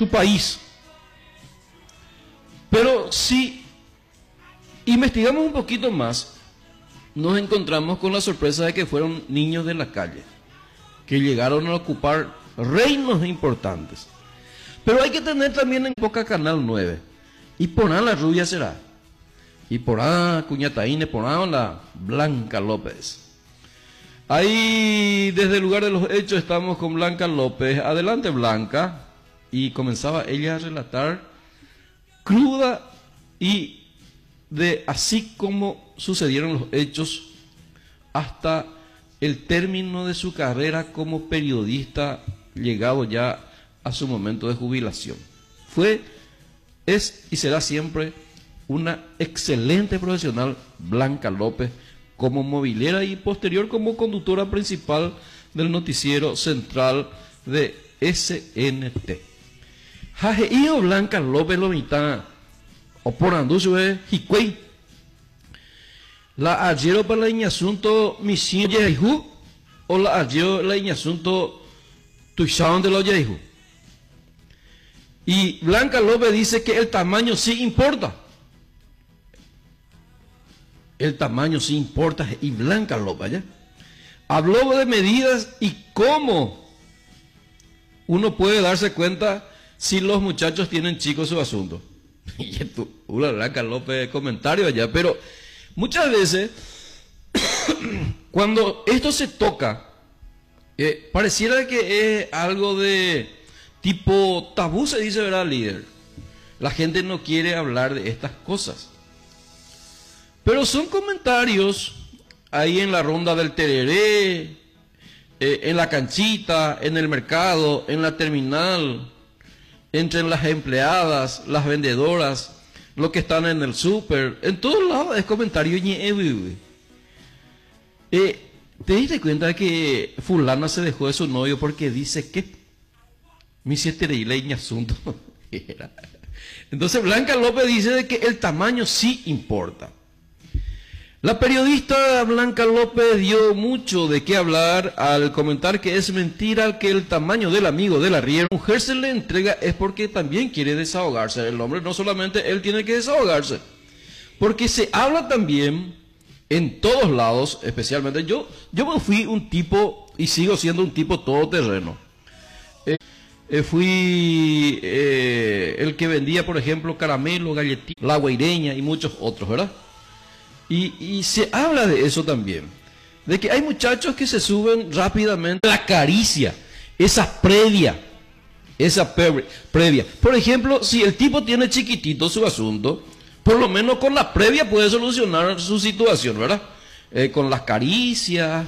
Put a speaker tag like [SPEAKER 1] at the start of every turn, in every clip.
[SPEAKER 1] su país. Pero si investigamos un poquito más, nos encontramos con la sorpresa de que fueron niños de la calle, que llegaron a ocupar reinos importantes. Pero hay que tener también en boca Canal 9. Y por ahí la rubia será. Y por ahí Cuñataíne, por ahí la Blanca López. Ahí desde el lugar de los hechos estamos con Blanca López. Adelante, Blanca. Y comenzaba ella a relatar cruda y de así como sucedieron los hechos hasta el término de su carrera como periodista, llegado ya a su momento de jubilación. Es y será siempre una excelente profesional, Blanca López, como movilera y posterior como conductora principal del noticiero central de SNT. Jajeío Blanca López lo mitad o por anducio es Hicuey. La ayer para la asunto misión Yehu o la ayer la asunto tuisaban de los Yehu. Y Blanca López dice que el tamaño sí importa. El tamaño sí importa. Y Blanca López ¿ya? Habló de medidas y cómo uno puede darse cuenta si los muchachos tienen chicos su asunto. Y esto, Blanca López comentario allá, pero muchas veces cuando esto se toca, pareciera que es algo de tipo tabú, se dice, ¿verdad, líder? La gente no quiere hablar de estas cosas. Pero son comentarios ahí en la ronda del tereré, en la canchita, en el mercado, en la terminal, entre las empleadas, las vendedoras, los que están en el súper, en todos lados es comentario. ¿Te diste cuenta de que fulana se dejó de su novio porque dice que mi siete leña asunto? Entonces Blanca López dice de que el tamaño sí importa. La periodista Blanca López dio mucho de qué hablar al comentar que es mentira que el tamaño del amigo de la riera mujer se le entrega es porque también quiere desahogarse. El hombre no solamente él tiene que desahogarse, porque se habla también en todos lados, especialmente yo fui un tipo y sigo siendo un tipo todoterreno. Fui el que vendía, por ejemplo, caramelo, galletitas, la guaireña y muchos otros, ¿verdad? Y se habla de eso también, de que hay muchachos que se suben rápidamente a la caricia, esa previa. Por ejemplo, si el tipo tiene chiquitito su asunto, por lo menos con la previa puede solucionar su situación, ¿verdad? Con las caricias,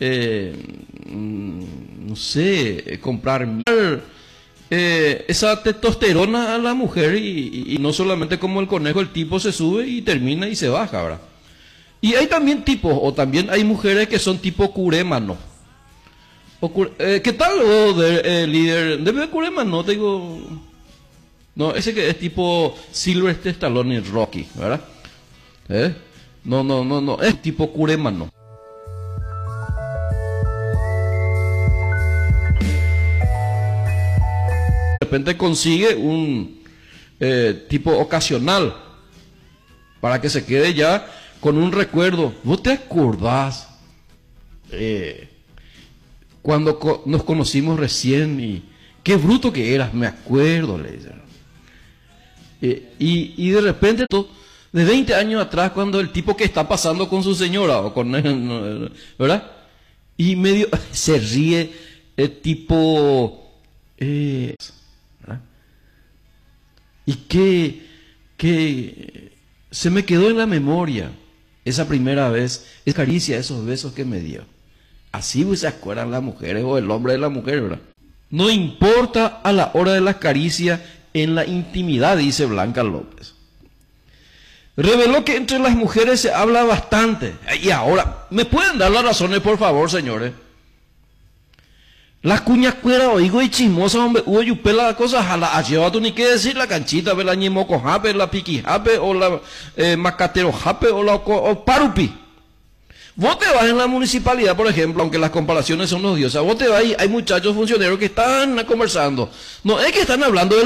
[SPEAKER 1] no sé, comprar esa testosterona a la mujer y no solamente como el conejo, el tipo se sube y termina y se baja, ¿verdad? Y hay también tipos, o también hay mujeres que son tipo curémano. ¿Qué tal, líder? ¿Debe curémano? Te digo... No, ese que es tipo Sylvester Stallone y Rocky, ¿verdad? No, es tipo curémano. De repente consigue un tipo ocasional para que se quede ya con un recuerdo. ¿Vos te acordás cuando nos conocimos recién y qué bruto que eras? Me acuerdo, le dice. Y de repente, de 20 años atrás, cuando el tipo que está pasando con su señora, o con él, ¿verdad? Y medio se ríe, el tipo, ¿verdad? Y que se me quedó en la memoria esa primera vez, esa caricia, esos besos que me dio. Así se acuerdan las mujeres o el hombre de la mujer, ¿verdad? No importa a la hora de las caricias en la intimidad, dice Blanca López. Reveló que entre las mujeres se habla bastante. Y ahora, ¿me pueden dar las razones, por favor, señores? Las cuñas cueras, oigo y chismosas, hombre, hubo yupela cosas, a la llevado ni qué decir, la canchita, la ñemoco jape, la piqui jape, o la macatero jape, o parupi. Vos te vas en la municipalidad, por ejemplo, aunque las comparaciones son odiosas, vos te vas y hay muchachos funcionarios que están conversando. No es que están hablando de